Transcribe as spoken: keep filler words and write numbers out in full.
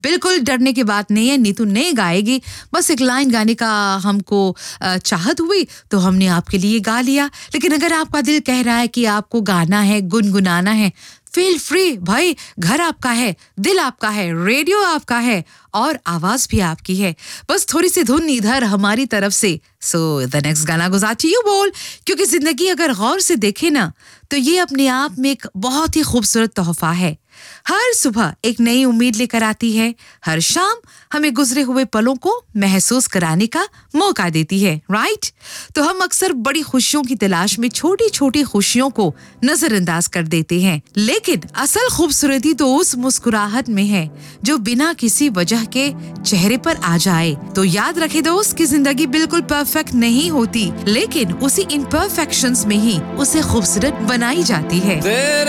बिल्कुल डरने की बात नहीं है, नीतू नहीं गाएगी, बस एक लाइन गाने का हमको अ, चाहत हुई तो हमने आपके लिए गा लिया। लेकिन अगर आपका दिल कह रहा है कि आपको गाना है, गुनगुनाना है, फील फ्री भाई, घर आपका है, दिल आपका है, रेडियो आपका है और आवाज भी आपकी है। बस थोड़ी सी धुन इधर हमारी तरफ से। सो द नेक्स्ट गाना गोes out to you बोल, क्योंकि जिंदगी अगर गौर से देखे ना तो ये अपने आप में एक बहुत ही खूबसूरत तोहफा है। हर सुबह एक नई उम्मीद लेकर आती है, हर शाम हमें गुजरे हुए पलों को महसूस कराने का मौका देती है, राइट? तो हम अक्सर बड़ी खुशियों की तलाश में छोटी छोटी खुशियों को नजरअंदाज कर देते हैं, लेकिन असल खूबसूरती तो उस मुस्कुराहट में है जो बिना किसी वजह के चेहरे पर आ जाए। तो याद रखे दोस्त कि जिंदगी बिल्कुल परफेक्ट नहीं होती, लेकिन उसी इम्परफेक्शंस में ही उसे खूबसूरत बनाई जाती है।